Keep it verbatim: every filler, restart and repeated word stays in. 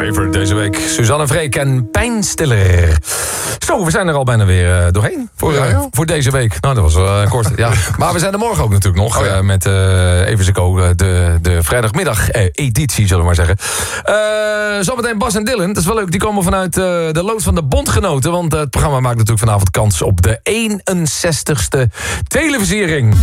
Favorite deze week. Suzanne Freek en Pijnstiller. Zo, we zijn er al bijna weer uh, doorheen voor, uh, voor deze week. Nou, dat was uh, kort. Ja. Maar we zijn er morgen ook natuurlijk nog. Oh, ja. uh, met uh, even Zico, uh, de, de vrijdagmiddag uh, editie, zullen we maar zeggen. Uh, zometeen Bas en Dylan. Dat is wel leuk. Die komen vanuit uh, de loods van de Bondgenoten. Want uh, het programma maakt natuurlijk vanavond kans op de eenenzestigste televisiering.